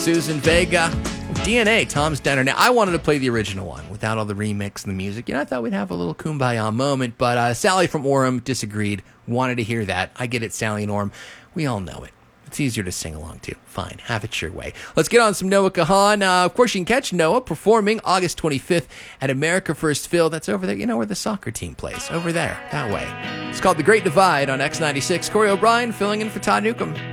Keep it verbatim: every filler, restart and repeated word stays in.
Susan Vega, D N A, Tom's Diner. Now, I wanted to play the original one without all the remix and the music. You know, I thought we'd have a little kumbaya moment, but uh, Sally from Orem disagreed, wanted to hear that. I get it, Sally and Orem. We all know it. It's easier to sing along to. Fine, have it your way. Let's get on some Noah Kahan. Uh, of course, you can catch Noah performing August twenty-fifth at America First Field. That's over there, you know, where the soccer team plays. Over there, that way. It's called The Great Divide on X ninety-six. Corey O'Brien filling in for Todd Newcomb.